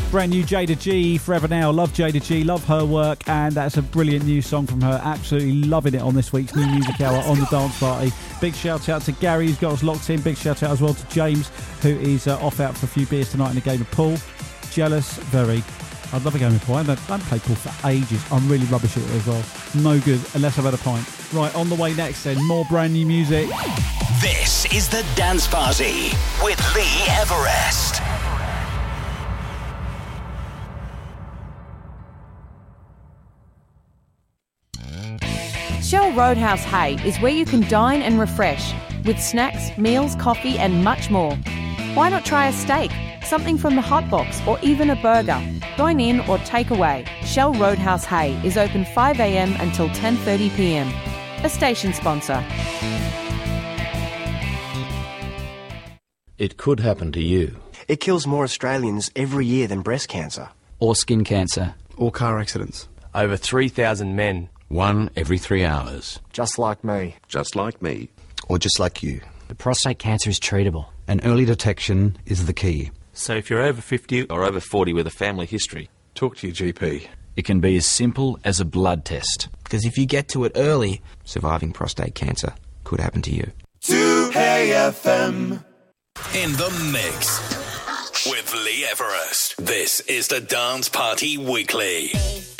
Brand new Jada G, Forever Now. Love Jada G, love her work, and that's a brilliant new song from her. Absolutely loving it on this week's New Music Hour on the Dance Party. Big shout out to Gary, who's got us locked in. Big shout out as well to James, who is off out for a few beers tonight in a game of pool. Jealous, very. I'd love a game of pool. I haven't played pool for ages. I'm really rubbish at it as well. No good unless I've had a pint. Right, on the way next then, more brand new music. This is the Dance Party with Lee Everest. Shell Roadhouse Hay is where you can dine and refresh with snacks, meals, coffee and much more. Why not try a steak, something from the hot box or even a burger? Dine in or take away. Shell Roadhouse Hay is open 5 a.m. until 10:30 p.m. A station sponsor. It could happen to you. It kills more Australians every year than breast cancer. Or skin cancer. Or car accidents. Over 3,000 men. 1 every 3 hours. Just like me. Just like me. Or just like you. But prostate cancer is treatable. And early detection is the key. So if you're over 50 or over 40 with a family history, talk to your GP. It can be as simple as a blood test. Because if you get to it early, surviving prostate cancer could happen to you. 2AM. In the mix with Lee Everest. This is the Dance Party Weekly.